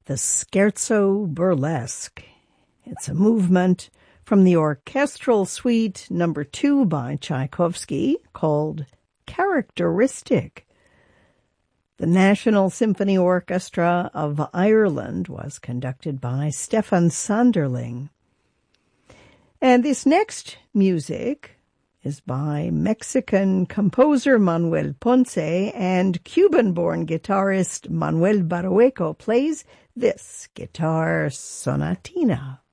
the Scherzo Burlesque. It's a movement from the Orchestral Suite No. 2 by Tchaikovsky called Characteristic. The National Symphony Orchestra of Ireland was conducted by Stefan Sanderling. And this next music is by Mexican composer Manuel Ponce, and Cuban-born guitarist Manuel Barrueco plays this guitar sonatina.